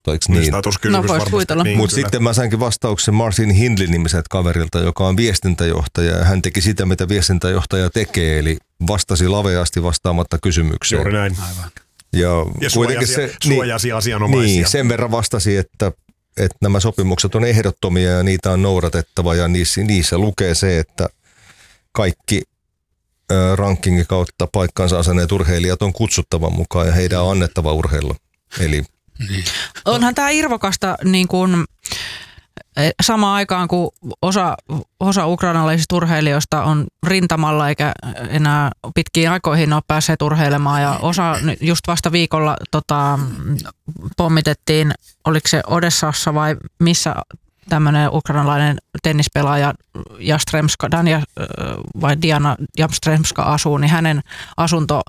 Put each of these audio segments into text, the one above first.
Niin? No voisi kuvitella. Niin, mutta sitten mä sainkin vastauksen Martin Hindley-nimiseltä kaverilta, joka on viestintäjohtaja, ja hän teki sitä, mitä viestintäjohtaja tekee, eli vastasi laveasti vastaamatta kysymykseen. Juuri näin. Aivan. Ja suojasi asianomaisia. Niin, sen verran vastasi, että nämä sopimukset on ehdottomia ja niitä on noudatettava, ja niissä lukee se, että kaikki rankingin kautta paikkansa aseneet urheilijat on kutsuttava mukaan ja heidän on annettava urheilla. Eli onhan tämä irvokasta niin kuin samaan aikaan, kun osa ukrainalaisista urheilijoista on rintamalla eikä enää pitkiin aikoihin ole päässeet urheilemaan, ja osa just vasta viikolla pommitettiin, oliko se Odessassa vai missä tämmöinen ukrainalainen tennispelaaja Diana Jastremska asuu, niin hänen asunto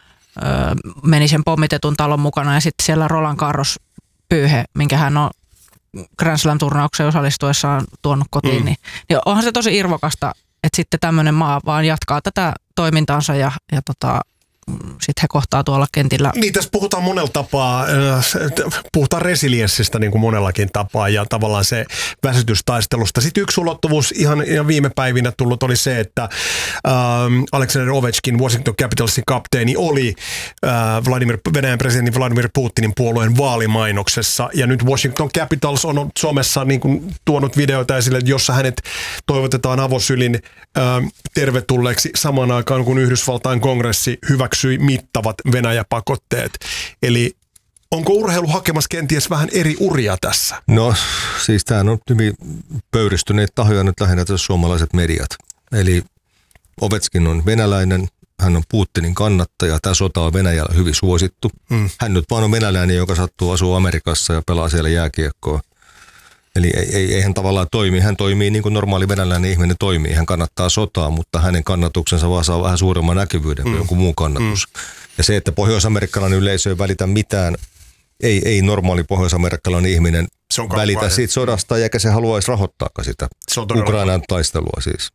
meni sen pommitetun talon mukana, ja sitten siellä Roland Garros pyyhe, minkä hän on Grand Slam-turnaukseen osallistuessaan tuonut kotiin, niin onhan se tosi irvokasta, että sitten tämmöinen maa vaan jatkaa tätä toimintaansa ja sitten he kohtaa tuolla kentillä. Niin, tässä puhutaan monella tapaa, puhutaan resilienssistä niin kuin monellakin tapaa ja tavallaan se väsytystaistelusta. Sitten yksi ulottuvuus ihan viime päivinä tullut oli se, että Alexander Ovechkin, Washington Capitalsin kapteeni, oli Venäjän presidentin Vladimir Putinin puolueen vaalimainoksessa. Ja nyt Washington Capitals on somessa niin kuin tuonut videoita esille, jossa hänet toivotetaan avosylin tervetulleeksi samaan aikaan, kun Yhdysvaltain kongressi hyväksyi mittavat Venäjä-pakotteet. Eli onko urheilu hakemassa kenties vähän eri uria tässä? No siis tämähän on hyvin pöyristyneet tahoja nyt lähinnä tässä suomalaiset mediat. Eli Ovechkin on venäläinen, hän on Putinin kannattaja, tämä sota on Venäjällä hyvin suosittu. Hän nyt vaan on venäläinen, joka sattuu asua Amerikassa ja pelaa siellä jääkiekkoa. Eli ei hän tavallaan toimi. Hän toimii niin kuin normaali venäläinen ihminen toimii. Hän kannattaa sotaa, mutta hänen kannatuksensa vaan saa vähän suuremman näkyvyyden kuin jonkun muu kannatus. Ja se, että pohjois-amerikkalainen yleisö ei välitä mitään, ei normaali pohjois-amerikkalainen ihminen välitä siitä sodasta, eikä se haluaisi rahoittaakaan sitä Ukrainan taistelua siis.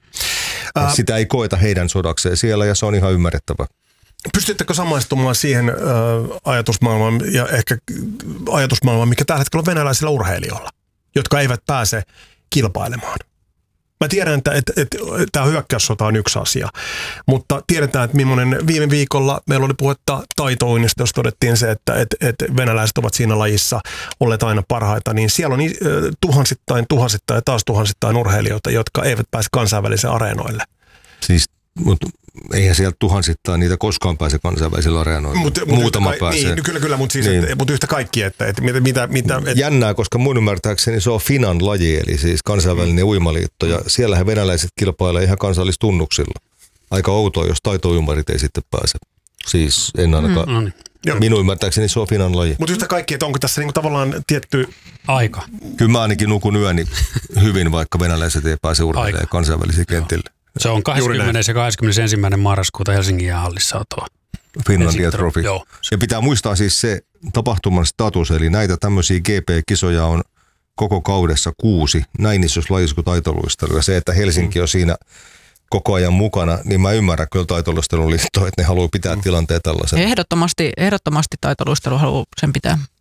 Sitä ei koeta heidän sodakseen siellä, ja se on ihan ymmärrettävä. Pystyttekö samaistumaan siihen ajatusmaailmaan ja ehkä ajatusmaailmaan, mikä tällä hetkellä on venäläisillä urheilijoilla, jotka eivät pääse kilpailemaan? Mä tiedän, että tämä hyökkäyssota on yksi asia, mutta tiedetään, että millainen viime viikolla meillä oli puhetta taitouinnista, jos todettiin se, että venäläiset ovat siinä lajissa olleet aina parhaita, niin siellä on tuhansittain ja taas tuhansittain urheilijoita, jotka eivät pääse kansainvälisille areenoille. Siis, mutta eihän sieltä tuhansittain niitä koskaan pääse kansainvälisillä areenoilla. Muutama pääsee. Niin, kyllä, mutta siis, mutta yhtä kaikki, että mitä jännää, koska mun ymmärtääkseni se on FINAn laji, eli siis kansainvälinen uimaliitto, ja siellähän venäläiset kilpailee ihan kansallistunnuksilla. Aika outoa, jos taitouimarit ei sitten pääse. Siis en ainakaan. Minun ymmärtääkseni se on FINAn laji. Mutta yhtä kaikki, että onko tässä niinku tavallaan tietty aika? Kyllä mä ainakin nukun yöni hyvin, vaikka venäläiset ei pääse urheilemaan kansainvälisille kentille. Se on 20. ja 21. marraskuuta Helsingin jäähallissa tuo Finlandia Trophy. Ja pitää muistaa siis se tapahtuman status, eli näitä tämmöisiä GP-kisoja on koko kaudessa 6, näin isossa lajissa kuin taitoluistelu. Ja se, että Helsinki on siinä koko ajan mukana, niin mä ymmärrän kyllä taitoluisteluliittoa, että ne haluaa pitää tilanteen tällaisen. Ehdottomasti taitoluistelu haluaa sen pitää.